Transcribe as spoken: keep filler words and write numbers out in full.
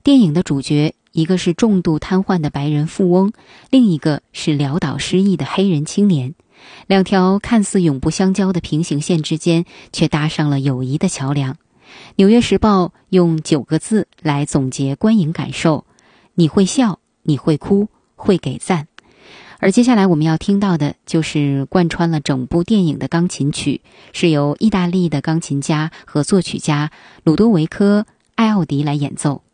电影的主角一个是重度瘫痪的白人富翁，另一个是潦倒失忆的黑人青年。两条看似永不相交的平行线之间，却搭上了友谊的桥梁。纽约时报用九个字来总结观影感受：你会笑，你会哭，会给赞。而接下来我们要听到的就是贯穿了整部电影的钢琴曲，是由意大利的钢琴家和作曲家鲁多维科·艾奥迪来演奏。